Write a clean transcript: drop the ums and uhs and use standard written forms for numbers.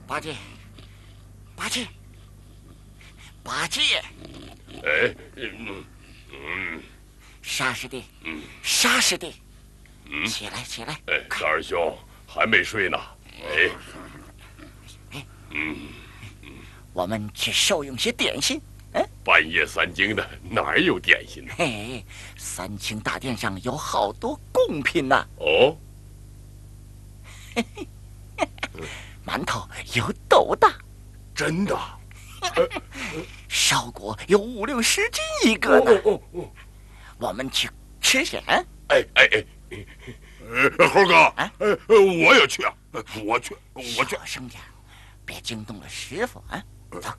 八戒，八戒，八戒！ 哎， 沙师弟，沙师弟，起来，起来！ 哎，大师兄还没睡呢。哎， 我们去受用些点心。 半夜三更的，哪儿有点心呢？ 嘿，三清大殿上有好多贡品呐。 哦， 馒头有斗大， 真的？ 烧果有5、6、10斤一个呢。我们去吃去。 哎，猴哥，我也去啊，我去。 小声点，别惊动了师傅啊。走。